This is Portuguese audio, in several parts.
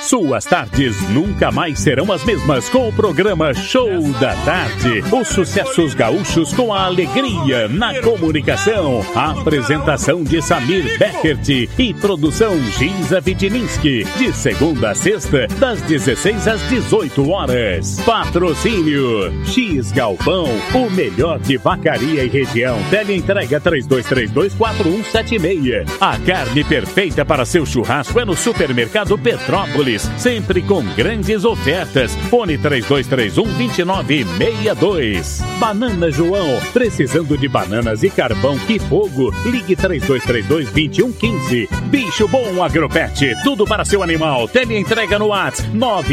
Suas tardes nunca mais serão as mesmas com o programa Show da Tarde. Os sucessos gaúchos com a alegria na comunicação. A apresentação de Samir Beckert e produção Giza Vitininski. De segunda a sexta, das 16 às 18 horas. Patrocínio X Galpão, o melhor de Vacaria e região. Teleentrega 32324176. A carne perfeita para seu churrasco é no Supermercado Petrópolis. Sempre com grandes ofertas. Fone 3231-2962. Banana João, precisando de bananas e carvão, que fogo. Ligue 3232-2115. Bicho Bom Agropet, tudo para seu animal. Teleentrega no WhatsApp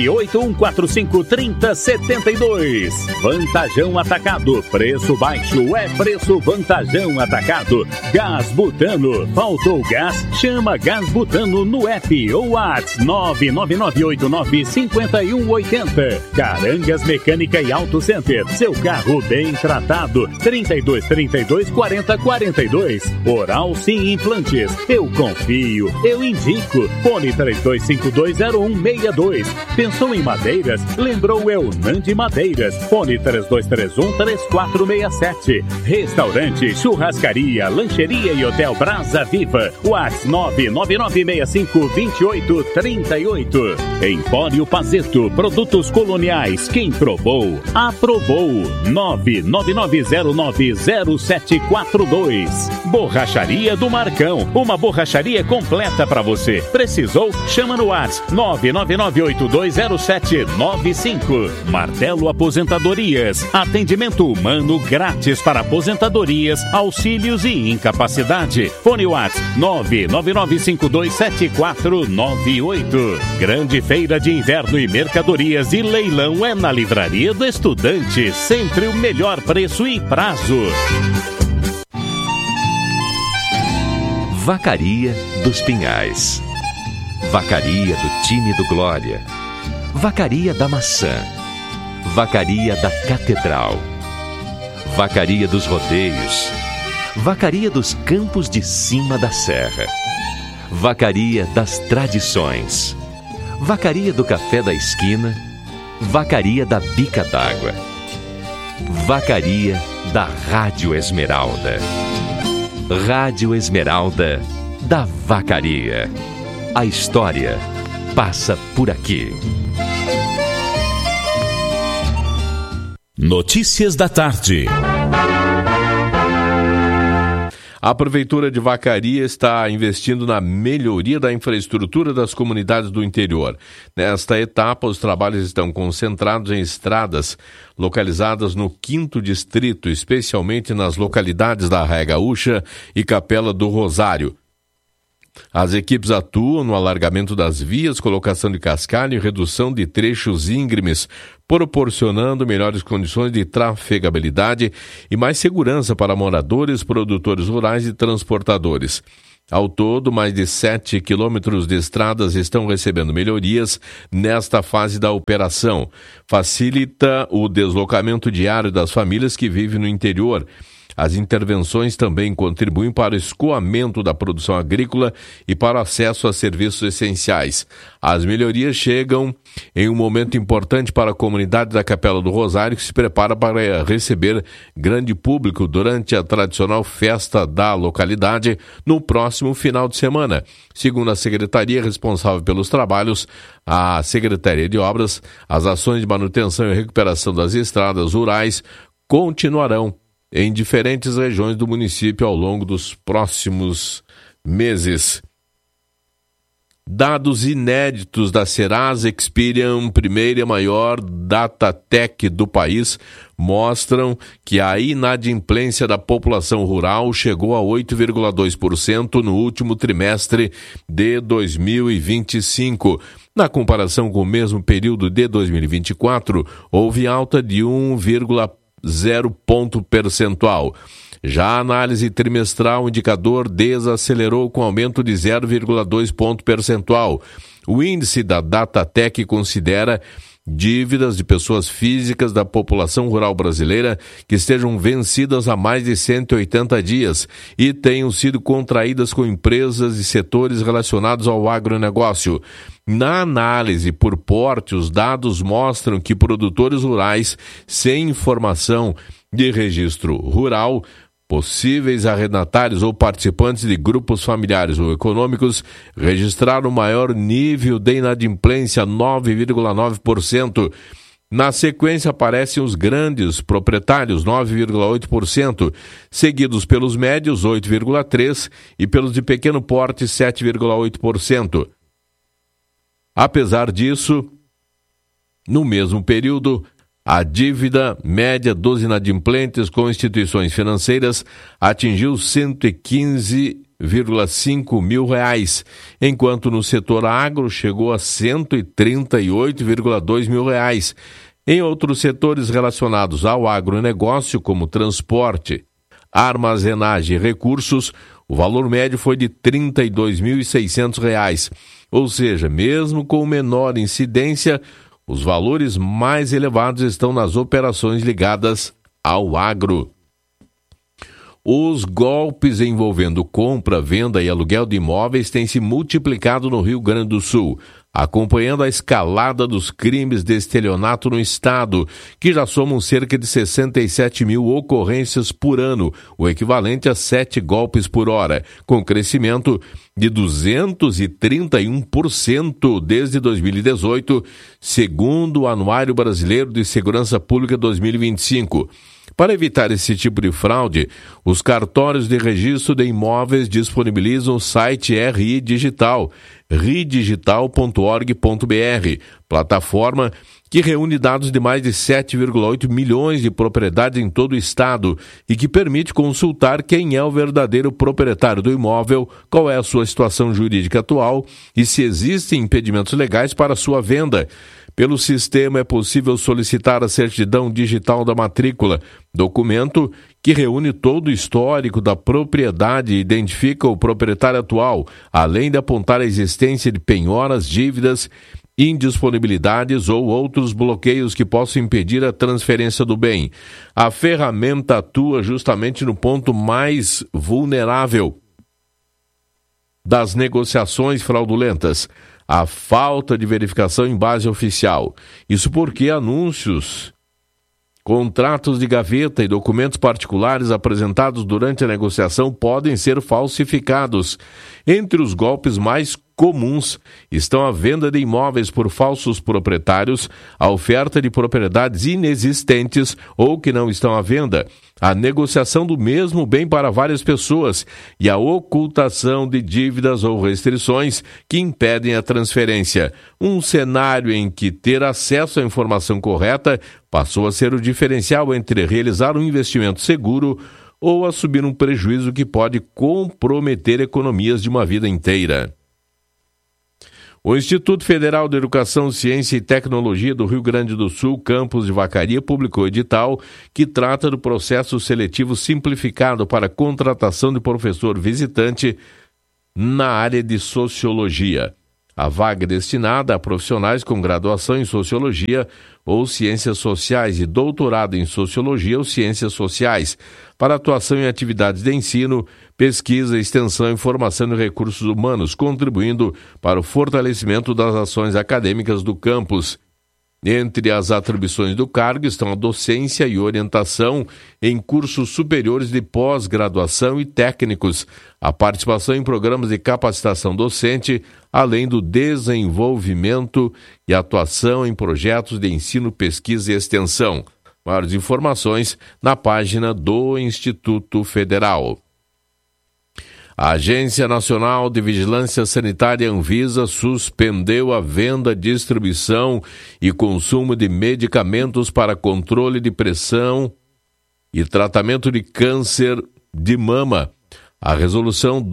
981453072. Vantajão Atacado, preço baixo é preço Vantajão Atacado. Gás Butano, faltou gás? Chama Gás Butano no app ou WhatsApp 999895180. Carangas Mecânica e Auto Center, seu carro bem tratado. 3232-4042. Oral Sim Implantes, eu confio, eu indico. Fone 32520162. Pensou em madeiras? Lembrou Eunandi Madeiras. Fone 3231-3467. Restaurante, churrascaria, lancheria e hotel Brasa Viva. WhatsApp 999652838. Empório Pazeto, produtos coloniais. Quem provou, aprovou. 999090742. Borracharia do Marcão, uma borracharia completa para você. Precisou? Chama no WhatsApp 999820795. Martelo Aposentadorias, atendimento humano grátis para aposentadorias, auxílios e incapacidade. Fone WhatsApp 999527498. Grande feira de inverno e mercadorias e leilão é na Livraria do Estudante. Sempre o melhor preço e prazo. Vacaria dos Pinhais. Vacaria do time do Glória. Vacaria da Maçã. Vacaria da Catedral. Vacaria dos Rodeios. Vacaria dos Campos de Cima da Serra. Vacaria das Tradições. Vacaria do Café da Esquina. Vacaria da Bica d'Água. Vacaria da Rádio Esmeralda. Rádio Esmeralda da Vacaria. A história passa por aqui. Notícias da tarde. A Prefeitura de Vacaria está investindo na melhoria da infraestrutura das comunidades do interior. Nesta etapa, os trabalhos estão concentrados em estradas localizadas no 5º Distrito, especialmente nas localidades da Arraia Gaúcha e Capela do Rosário. As equipes atuam no alargamento das vias, colocação de cascalho e redução de trechos íngremes, proporcionando melhores condições de trafegabilidade e mais segurança para moradores, produtores rurais e transportadores. Ao todo, mais de 7 quilômetros de estradas estão recebendo melhorias nesta fase da operação. Facilita o deslocamento diário das famílias que vivem no interior. As intervenções também contribuem para o escoamento da produção agrícola e para o acesso a serviços essenciais. As melhorias chegam em um momento importante para a comunidade da Capela do Rosário, que se prepara para receber grande público durante a tradicional festa da localidade no próximo final de semana. Segundo a secretaria responsável pelos trabalhos, a Secretaria de Obras, as ações de manutenção e recuperação das estradas rurais continuarão em diferentes regiões do município ao longo dos próximos meses. Dados inéditos da Serasa Experian, primeira e maior datatec do país, mostram que a inadimplência da população rural chegou a 8,2% no último trimestre de 2025. Na comparação com o mesmo período de 2024, houve alta de 1,0 ponto percentual. Já a análise trimestral, o indicador desacelerou com aumento de 0,2 ponto percentual. O índice da Datatec considera dívidas de pessoas físicas da população rural brasileira que estejam vencidas há mais de 180 dias e tenham sido contraídas com empresas e setores relacionados ao agronegócio. Na análise por porte, os dados mostram que produtores rurais sem informação de registro rural, possíveis arrendatários ou participantes de grupos familiares ou econômicos registraram maior nível de inadimplência, 9,9%. Na sequência aparecem os grandes proprietários, 9,8%, seguidos pelos médios, 8,3%, e pelos de pequeno porte, 7,8%. Apesar disso, no mesmo período, a dívida média dos inadimplentes com instituições financeiras atingiu R$ 115,5 mil, enquanto no setor agro chegou a R$ 138,2 mil. Em outros setores relacionados ao agronegócio, como transporte, armazenagem e recursos, o valor médio foi de R$ 32.600, ou seja, mesmo com menor incidência, os valores mais elevados estão nas operações ligadas ao agro. Os golpes envolvendo compra, venda e aluguel de imóveis têm se multiplicado no Rio Grande do Sul, acompanhando a escalada dos crimes de estelionato no estado, que já somam cerca de 67 mil ocorrências por ano, o equivalente a 7 golpes por hora, com crescimento de 231% desde 2018, segundo o Anuário Brasileiro de Segurança Pública 2025. Para evitar esse tipo de fraude, os cartórios de registro de imóveis disponibilizam o site RI Digital, ridigital.org.br, plataforma que reúne dados de mais de 7,8 milhões de propriedades em todo o estado e que permite consultar quem é o verdadeiro proprietário do imóvel, qual é a sua situação jurídica atual e se existem impedimentos legais para sua venda. Pelo sistema é possível solicitar a certidão digital da matrícula, documento que reúne todo o histórico da propriedade e identifica o proprietário atual, além de apontar a existência de penhoras, dívidas, indisponibilidades ou outros bloqueios que possam impedir a transferência do bem. A ferramenta atua justamente no ponto mais vulnerável das negociações fraudulentas, a falta de verificação em base oficial. Isso porque anúncios, contratos de gaveta e documentos particulares apresentados durante a negociação podem ser falsificados. Entre os golpes mais comuns estão a venda de imóveis por falsos proprietários, a oferta de propriedades inexistentes ou que não estão à venda, a negociação do mesmo bem para várias pessoas e a ocultação de dívidas ou restrições que impedem a transferência. Um cenário em que ter acesso à informação correta passou a ser o diferencial entre realizar um investimento seguro ou assumir um prejuízo que pode comprometer economias de uma vida inteira. O Instituto Federal de Educação, Ciência e Tecnologia do Rio Grande do Sul, campus de Vacaria, publicou edital que trata do processo seletivo simplificado para contratação de professor visitante na área de Sociologia. A vaga é destinada a profissionais com graduação em Sociologia ou Ciências Sociais e doutorado em Sociologia ou Ciências Sociais, para atuação em atividades de ensino, pesquisa, extensão e formação de recursos humanos, contribuindo para o fortalecimento das ações acadêmicas do campus. Entre as atribuições do cargo estão a docência e orientação em cursos superiores de pós-graduação e técnicos, a participação em programas de capacitação docente, além do desenvolvimento e atuação em projetos de ensino, pesquisa e extensão. Maiores informações na página do Instituto Federal. A Agência Nacional de Vigilância Sanitária Anvisa suspendeu a venda, distribuição e consumo de medicamentos para controle de pressão e tratamento de câncer de mama. A resolução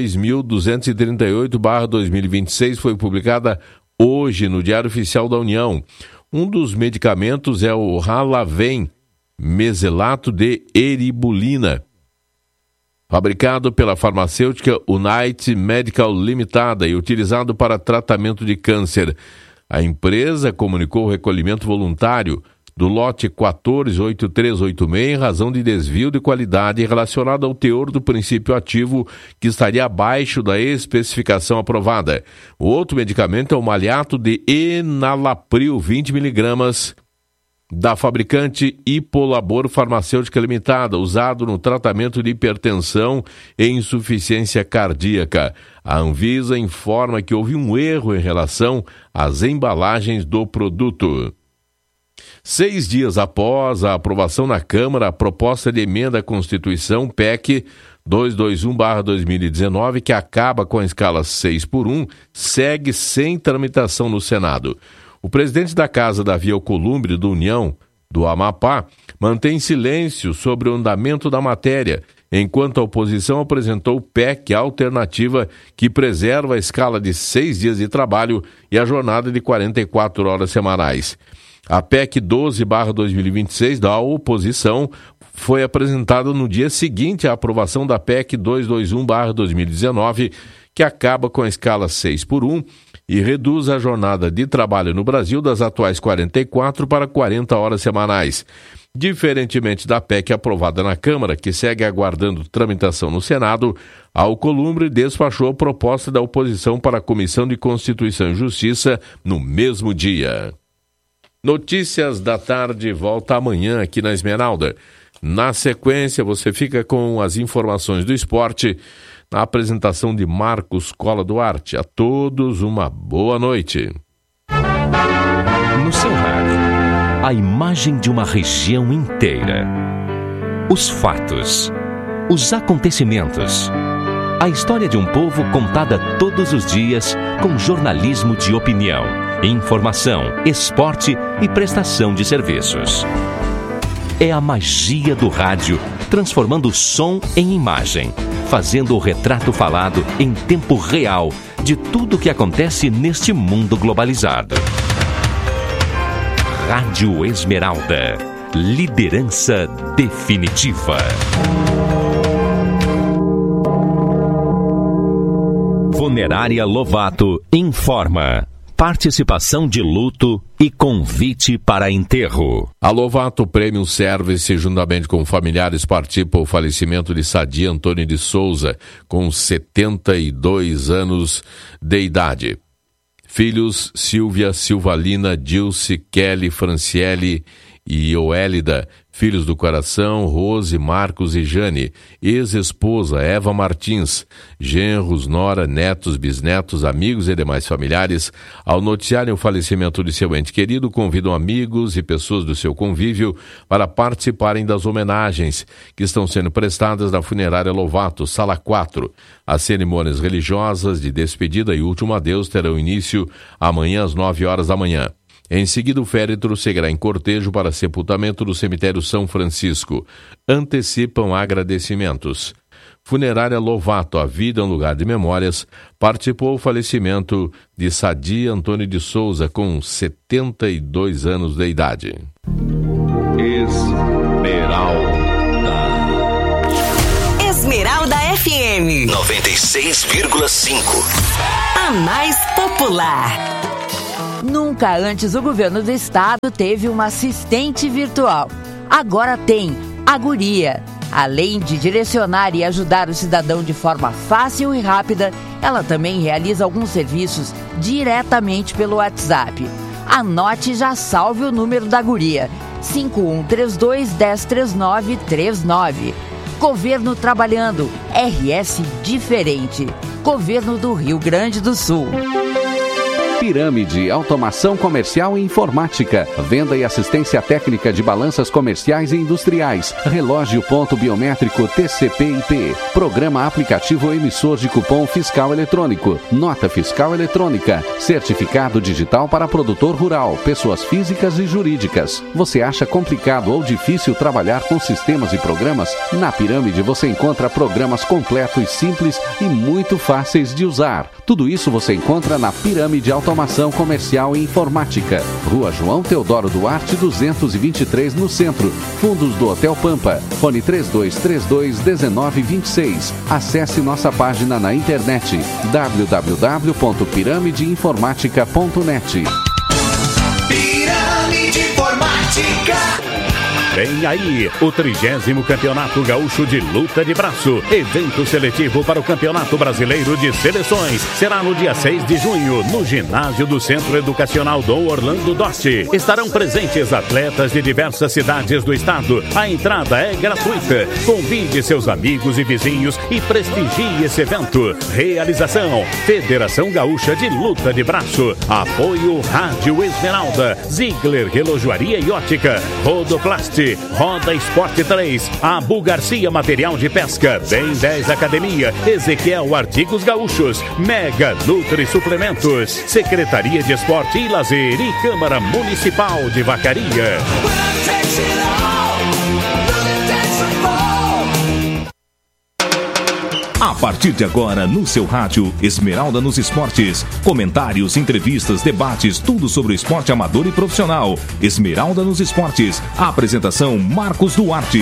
2238/2026 foi publicada hoje no Diário Oficial da União. Um dos medicamentos é o Halaven, meselato de eribulina, fabricado pela farmacêutica Unite Medical Limitada e utilizado para tratamento de câncer. A empresa comunicou o recolhimento voluntário do lote 148386 em razão de desvio de qualidade relacionado ao teor do princípio ativo que estaria abaixo da especificação aprovada. O outro medicamento é o maleato de enalapril 20 mg da fabricante Hipolabor Farmacêutica Limitada, usado no tratamento de hipertensão e insuficiência cardíaca. A Anvisa informa que houve um erro em relação às embalagens do produto. 6 dias após a aprovação na Câmara, a proposta de emenda à Constituição PEC 221/2019, que acaba com a escala 6x1, segue sem tramitação no Senado. O presidente da Casa, Davi Alcolumbre, do União do Amapá, mantém silêncio sobre o andamento da matéria, enquanto a oposição apresentou PEC alternativa que preserva a escala de 6 dias de trabalho e a jornada de 44 horas semanais. A PEC 12/2026 da oposição foi apresentada no dia seguinte à aprovação da PEC 221/2019, que acaba com a escala 6x1 e reduz a jornada de trabalho no Brasil das atuais 44 para 40 horas semanais. Diferentemente da PEC aprovada na Câmara, que segue aguardando tramitação no Senado, a Alcolumbre despachou a proposta da oposição para a Comissão de Constituição e Justiça no mesmo dia. Notícias da tarde volta amanhã aqui na Esmeralda. Na sequência, você fica com as informações do esporte na apresentação de Marcos Cola Duarte. A todos uma boa noite. No seu rádio, a imagem de uma região inteira. Os fatos, os acontecimentos. A história de um povo contada todos os dias com jornalismo de opinião, informação, esporte e prestação de serviços. É a magia do rádio, transformando som em imagem, fazendo o retrato falado em tempo real de tudo o que acontece neste mundo globalizado. Rádio Esmeralda, liderança definitiva. Funerária Lovato informa. Participação de luto e convite para enterro. A Lovato Premium Service, juntamente com familiares, participa o falecimento de Sadia Antônio de Souza, com 72 anos de idade. Filhos Silvia, Silvalina, Dilce, Kelly, Franciele e Oélida. Filhos do coração, Rose, Marcos e Jane. Ex-esposa, Eva Martins. Genros, nora, netos, bisnetos, amigos e demais familiares, ao noticiarem o falecimento de seu ente querido, convidam amigos e pessoas do seu convívio para participarem das homenagens que estão sendo prestadas na Funerária Lovato, Sala 4. As cerimônias religiosas de despedida e último adeus terão início amanhã às 9 horas da manhã. Em seguida, o féretro seguirá em cortejo para sepultamento do cemitério São Francisco. Antecipam agradecimentos. Funerária Lovato, a vida é um lugar de memórias, participou o falecimento de Sadia Antônio de Souza, com 72 anos de idade. Esmeralda FM 96,5. A mais popular. Nunca antes o governo do estado teve uma assistente virtual. Agora tem a Guria. Além de direcionar e ajudar o cidadão de forma fácil e rápida, ela também realiza alguns serviços diretamente pelo WhatsApp. Anote e já salve o número da Guria: 5132-103939. Governo trabalhando, RS diferente. Governo do Rio Grande do Sul. Pirâmide, automação comercial e informática, venda e assistência técnica de balanças comerciais e industriais, relógio ponto biométrico TCP/IP, programa aplicativo emissor de cupom fiscal eletrônico, nota fiscal eletrônica, certificado digital para produtor rural, pessoas físicas e jurídicas. Você acha complicado ou difícil trabalhar com sistemas e programas? Na Pirâmide você encontra programas completos, simples e muito fáceis de usar. Tudo isso você encontra na Pirâmide Automação Comercial e Informática. Rua João Teodoro Duarte, 223, no centro. Fundos do Hotel Pampa. Fone 3232-1926. Acesse nossa página na internet www.piramideinformatica.net. Vem aí o 30º Campeonato Gaúcho de Luta de Braço. Evento seletivo para o Campeonato Brasileiro de Seleções. Será no dia 6 de junho, no ginásio do Centro Educacional Dom Orlando Dotti. Estarão presentes atletas de diversas cidades do estado. A entrada é gratuita. Convide seus amigos e vizinhos e prestigie esse evento. Realização: Federação Gaúcha de Luta de Braço. Apoio Rádio Esmeralda, Ziegler Relojoaria e Ótica, Rodoplast, Roda Esporte 3, Abu Garcia Material de Pesca, Bem 10 Academia, Ezequiel Artigos Gaúchos, Mega Nutri Suplementos, Secretaria de Esporte e Lazer e Câmara Municipal de Vacaria. A partir de agora, no seu rádio, Esmeralda nos Esportes. Comentários, entrevistas, debates, tudo sobre o esporte amador e profissional. Esmeralda nos Esportes. A apresentação, Marcos Duarte.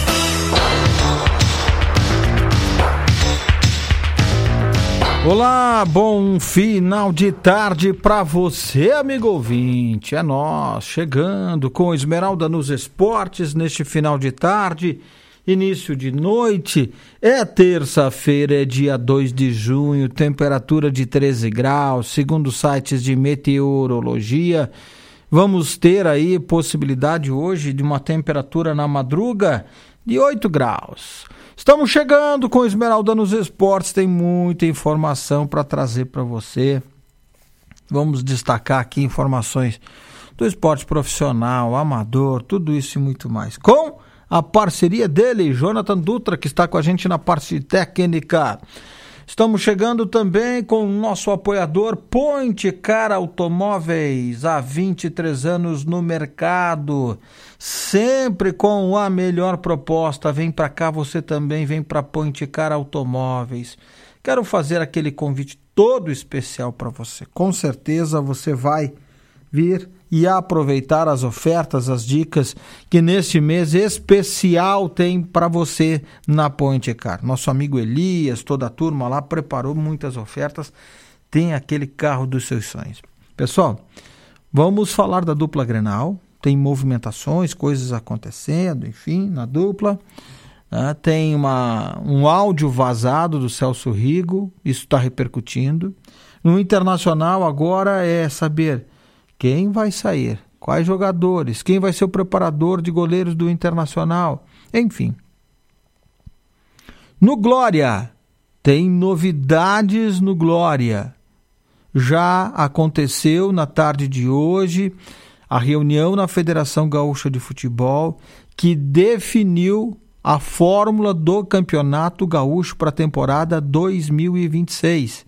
Olá, bom final de tarde para você, amigo ouvinte. É nós, chegando com Esmeralda nos Esportes neste final de tarde. Início de noite, é terça-feira, é dia 2 de junho, temperatura de 13 graus, segundo sites de meteorologia. Vamos ter aí possibilidade hoje de uma temperatura na madruga de 8 graus. Estamos chegando com Esmeralda nos Esportes, tem muita informação para trazer para você. Vamos destacar aqui informações do esporte profissional, amador, tudo isso e muito mais. Com a parceria dele, Jonathan Dutra, que está com a gente na parte técnica. Estamos chegando também com o nosso apoiador Ponte Car Automóveis, há 23 anos no mercado, sempre com a melhor proposta. Vem para cá, você também vem para Ponte Car Automóveis. Quero fazer aquele convite todo especial para você. Com certeza você vai vir e aproveitar as ofertas, as dicas que neste mês especial tem para você na Ponte Car. Nosso amigo Elias, toda a turma lá preparou muitas ofertas, tem aquele carro dos seus sonhos. Pessoal, vamos falar da dupla Grenal, tem movimentações, coisas acontecendo, enfim, na dupla. Tem um áudio vazado do Celso Rigo, isso está repercutindo. No Internacional agora é saber quem vai sair, quais jogadores, quem vai ser o preparador de goleiros do Internacional, enfim. No Glória, tem novidades no Glória. Já aconteceu na tarde de hoje a reunião na Federação Gaúcha de Futebol que definiu a fórmula do Campeonato Gaúcho para a temporada 2026.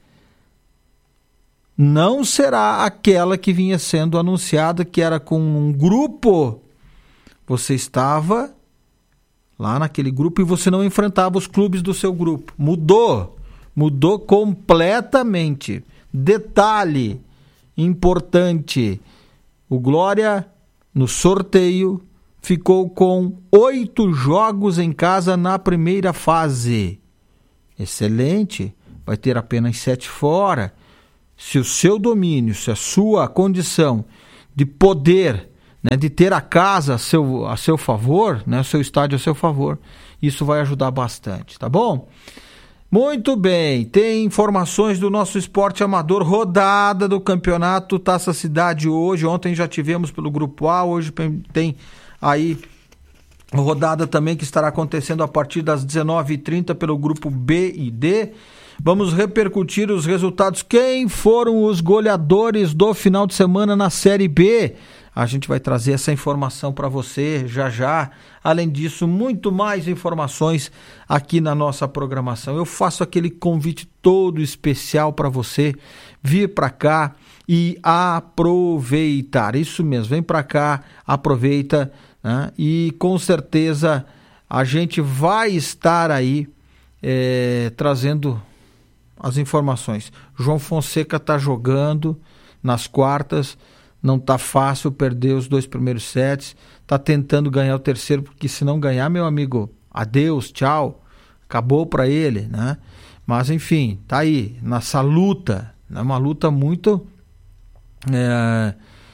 Não será aquela que vinha sendo anunciada, que era com um grupo. Você estava lá naquele grupo e você não enfrentava os clubes do seu grupo. Mudou completamente. Detalhe importante, o Glória, no sorteio, ficou com 8 jogos em casa na primeira fase. Excelente, vai ter apenas 7 fora. Se o seu domínio, se a sua condição de poder, né, de ter a casa a seu favor, né, o seu estádio a seu favor, isso vai ajudar bastante, tá bom? Muito bem, tem informações do nosso esporte amador, rodada do campeonato Taça Cidade hoje. Ontem já tivemos pelo Grupo A, hoje tem aí rodada também que estará acontecendo a partir das 19h30 pelo Grupo B e D. Vamos repercutir os resultados. Quem foram os goleadores do final de semana na Série B? A gente vai trazer essa informação para você já. Além disso, muito mais informações aqui na nossa programação. Eu faço aquele convite todo especial para você vir para cá e aproveitar. Isso mesmo, vem para cá, aproveita, né? E com certeza a gente vai estar aí trazendo as informações. João Fonseca está jogando nas quartas, não está fácil, perdeu os 2 primeiros sets, está tentando ganhar o terceiro, porque se não ganhar, meu amigo, adeus, tchau, acabou para ele, né? Mas enfim, tá aí, nessa luta, né? Uma luta muito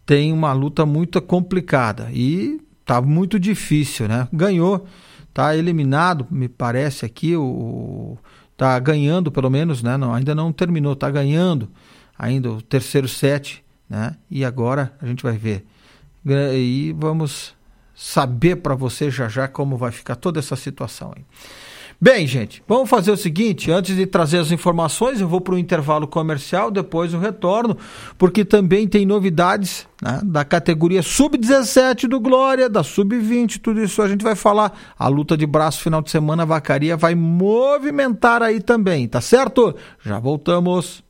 tem uma luta muito complicada e tá muito difícil, né? Ganhou, tá eliminado, me parece aqui, tá ganhando pelo menos, né? Não, ainda não terminou, tá ganhando ainda o terceiro set, né? E agora a gente vai ver. E vamos saber para você já como vai ficar toda essa situação aí. Bem, gente, vamos fazer o seguinte, antes de trazer as informações, eu vou para o intervalo comercial, depois eu retorno, porque também tem novidades, né, da categoria Sub-17 do Glória, da Sub-20, tudo isso a gente vai falar. A luta de braço final de semana, a Vacaria vai movimentar aí também, tá certo? Já voltamos.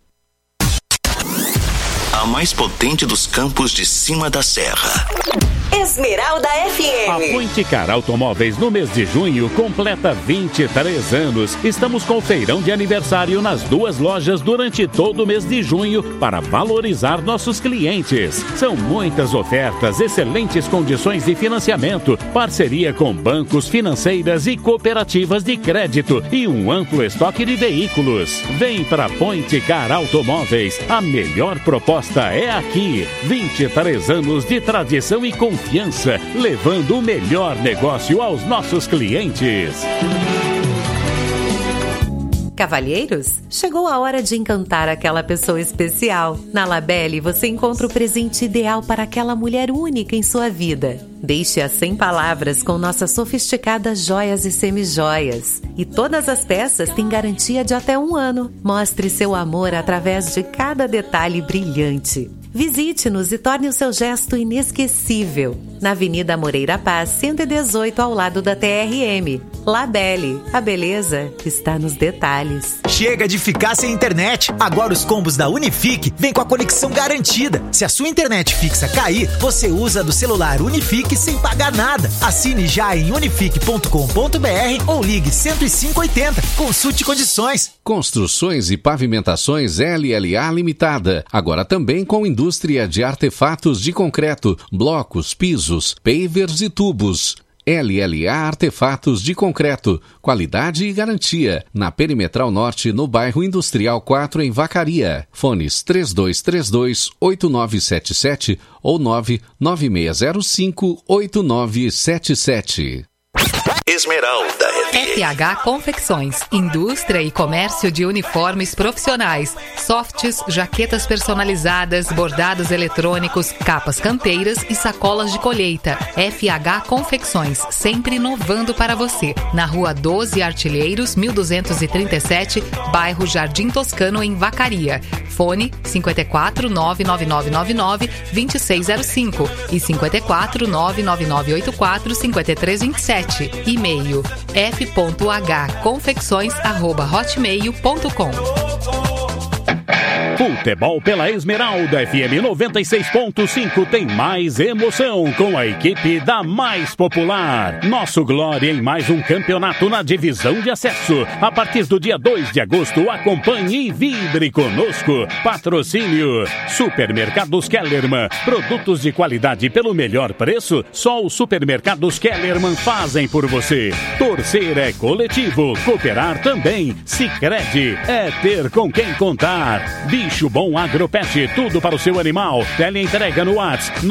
A mais potente dos campos de cima da serra. Esmeralda FM. A Pointicar Automóveis no mês de junho completa 23 anos. Estamos com feirão de aniversário nas 2 lojas durante todo o mês de junho para valorizar nossos clientes. São muitas ofertas, excelentes condições de financiamento, parceria com bancos, financeiras e cooperativas de crédito e um amplo estoque de veículos. Vem para Pointicar Automóveis. A melhor proposta é aqui. 23 anos de tradição e confiança, levando o melhor negócio aos nossos clientes. Cavalheiros, chegou a hora de encantar aquela pessoa especial. Na Labelle você encontra o presente ideal para aquela mulher única em sua vida. Deixe-a sem palavras com nossas sofisticadas joias e semijoias. E todas as peças têm garantia de até 1 ano. Mostre seu amor através de cada detalhe brilhante. Visite-nos e torne o seu gesto inesquecível. Na Avenida Moreira Paz, 118, ao lado da TRM. Labelle, a beleza está nos detalhes. Chega de ficar sem internet. Agora os combos da Unifique vêm com a conexão garantida. Se a sua internet fixa cair, você usa do celular Unifique sem pagar nada. Assine já em unifique.com.br ou ligue 10580. Consulte condições. Construções e Pavimentações LLA Limitada. Agora também com indústria de artefatos de concreto, blocos, pisos, pavers e tubos. LLA Artefatos de Concreto, qualidade e garantia. Na Perimetral Norte, no bairro Industrial 4, em Vacaria. Fones 3232-8977 ou 99605-8977. Esmeralda FH Confecções, indústria e comércio de uniformes profissionais, softs, jaquetas personalizadas, bordados eletrônicos, capas canteiras e sacolas de colheita. FH Confecções, sempre inovando para você. Na Rua 12 Artilheiros, 1237, bairro Jardim Toscano, em Vacaria. Fone 54 99999 2605 e 54 99984 5327. E-mail f.hconfecções@hotmail.com. Futebol pela Esmeralda FM 96.5 tem mais emoção com a equipe da mais popular. Nosso Glória em mais um campeonato na divisão de acesso. A partir do dia 2 de agosto, acompanhe e vibre conosco. Patrocínio Supermercados Kellerman. Produtos de qualidade pelo melhor preço, só os Supermercados Kellerman fazem por você. Torcer é coletivo, cooperar também. Sicredi é ter com quem contar. Bicho Bom Agropet, tudo para o seu animal. Teleentrega no WhatsApp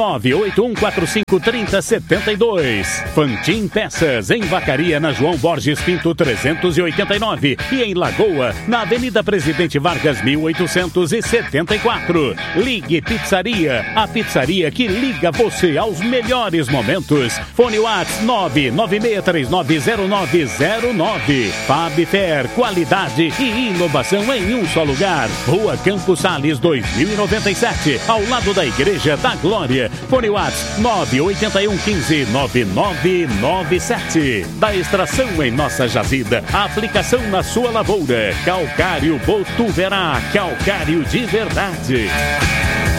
981453072. Fantin Peças, em Vacaria, na João Borges Pinto 389 e em Lagoa, na Avenida Presidente Vargas 1874. Ligue Pizzaria, a pizzaria que liga você aos melhores momentos. Fone WhatsApp 996390909. Fabfer, qualidade e inovação em um só lugar. Rua Campos Sales 2097, ao lado da Igreja da Glória. Fone WhatsApp 981159997. Da extração em nossa jazida, a aplicação na sua lavoura. Calcário Botuverá, calcário de verdade.